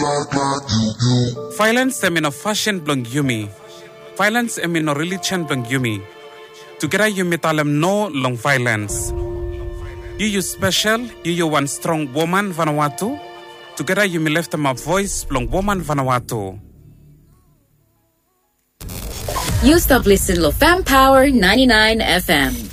Violence em no fashion blong yumi. Violence em no religion blong yumi. Together yumi talem no long violence. You special, you one strong woman Vanuatu. Together yumi left them a voice blong woman Vanuatu. You stop listening to Fam Power 99 FM.